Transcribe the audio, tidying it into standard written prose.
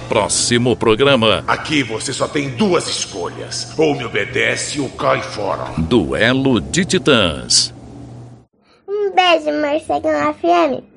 próximo programa. Aqui você só tem duas escolhas. Ou me obedece ou cai fora. Duelo de Titãs. Um beijo, Morcegão FM.